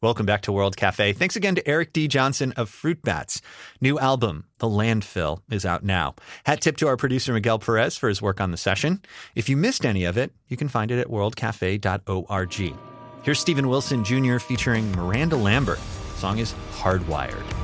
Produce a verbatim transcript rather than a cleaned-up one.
Welcome back to World Cafe. Thanks again to Eric D. Johnson of Fruit Bats. New album, The Landfill, is out now. Hat tip to our producer, Miguel Perez, for his work on the session. If you missed any of it, you can find it at world cafe dot org. Here's Steven Wilson Junior featuring Miranda Lambert. The song is Hardwired.